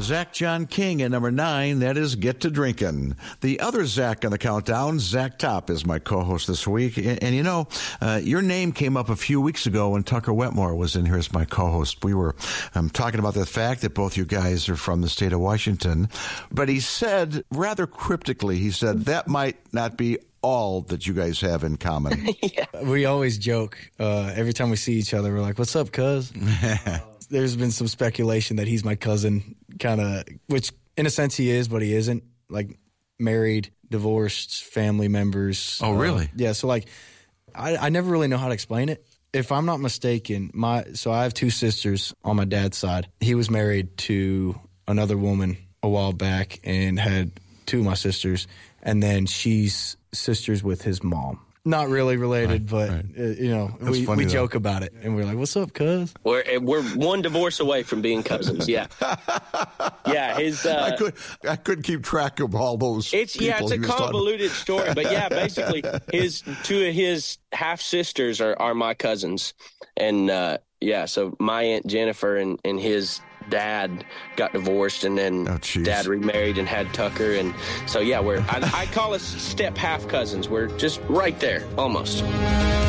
Zach John King at number 9, that is Get to Drinkin'. The other Zach on the countdown, Zach Top, is my co-host this week. And you know, your name came up a few weeks ago when Tucker Wetmore was in here as my co-host. We were talking about the fact that both you guys are from the state of Washington. But he said, rather cryptically, he said, that might not be all that you guys have in common. Yeah. We always joke. Every time we see each other, we're like, what's up, cuz? There's been some speculation that he's my cousin, kind of, which in a sense he is, but he isn't. Like, married, divorced, family members. Oh, really? Yeah, so like, I never really know how to explain it. If I'm not mistaken, so I have 2 sisters on my dad's side. He was married to another woman a while back and had 2 of my sisters, and then she's sisters with his mom. Not really related, right, but, you know, we joke about it. And we're like, what's up, cuz? We're one divorce away from being cousins, yeah. Yeah, his... I couldn't keep track of all those It's a convoluted story, but yeah, basically, 2 of his half-sisters are my cousins. And, so my Aunt Jennifer and his dad got divorced, and then dad remarried and had Tucker, and so yeah, I call us step half cousins. We're just right there, almost.